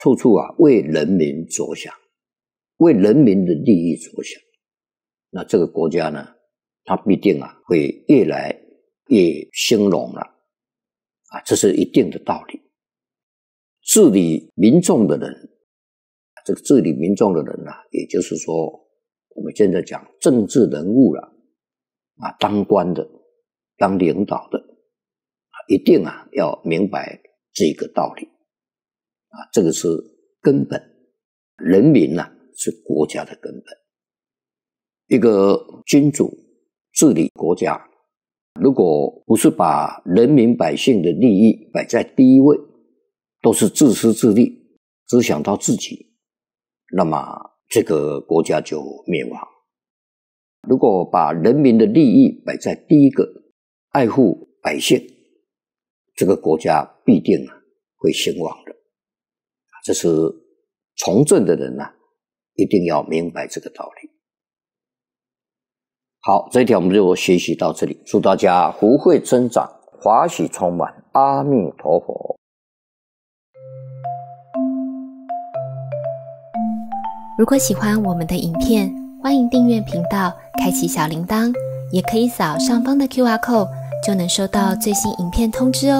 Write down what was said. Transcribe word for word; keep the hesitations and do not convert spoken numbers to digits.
处处啊为人民着想，为人民的利益着想，那这个国家呢，它必定啊会越来越兴隆了啊，这是一定的道理。治理民众的人，这个治理民众的人啊，也就是说我们现在讲政治人物了啊，当官的、当领导的，一定啊要明白这个道理啊，这个是根本。人民啊是国家的根本。一个君主治理国家，如果不是把人民百姓的利益摆在第一位，都是自私自利，只想到自己，那么这个国家就灭亡。如果把人民的利益摆在第一个，爱护百姓，这个国家必定会兴旺的。这是从政的人啊，一定要明白这个道理。好，这一条我们就学习到这里，祝大家福慧增长，华喜充满，阿弥陀佛。 如果喜欢我们的影片，欢迎订阅频道，开启小铃铛，也可以扫上方的 Q R code， 就能收到最新影片通知哦。